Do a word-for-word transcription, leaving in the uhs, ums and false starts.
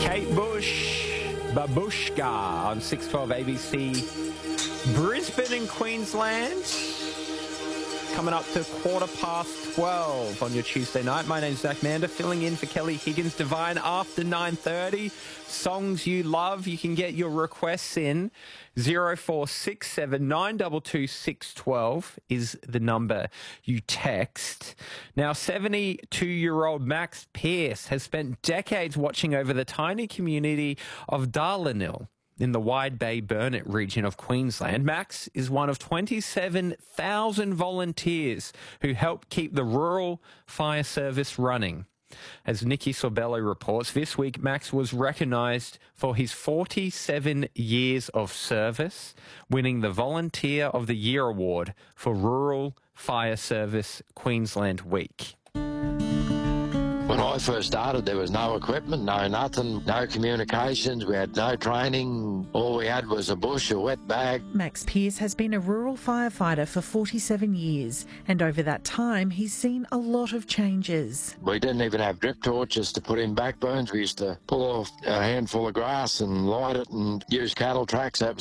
Kate Bush, Babushka on six twelve A B C. Brisbane and Queensland. Coming up to quarter past twelve on your Tuesday night. My name's Zach Mander, filling in for Kelly Higgins Divine after nine thirty. Songs you love, you can get your requests in. zero four six seven nine two two six one two is the number you text. Now, seventy-two-year-old Max Pearce has spent decades watching over the tiny community of Darlanil in the Wide Bay Burnett region of Queensland. Max is one of twenty-seven thousand volunteers who help keep the rural fire service running. As Nikki Sorbello reports, this week Max was recognised for his forty-seven years of service, winning the Volunteer of the Year award for Rural Fire Service Queensland Week. When I first started, there was no equipment, no nothing, no communications. We had no training. All we had was a bush, a wet bag. Max Pearce has been a rural firefighter for forty-seven years, and over that time, he's seen a lot of changes. We didn't even have drip torches to put in backbones. We used to pull off a handful of grass and light it and use cattle tracks. That